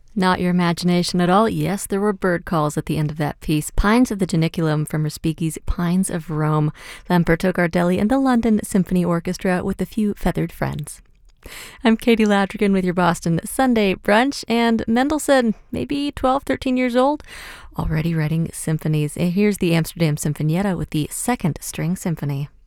Not your imagination at all. Yes, there were bird calls at the end of that piece. Pines of the Janiculum from Respighi's Pines of Rome, Lamberto Gardelli and the London Symphony Orchestra with a few feathered friends. I'm Katie Ladrigan with your Boston Sunday Brunch, and Mendelssohn, maybe 12, 13 years old, already writing symphonies. And here's the Amsterdam Sinfonietta with the Second String Symphony.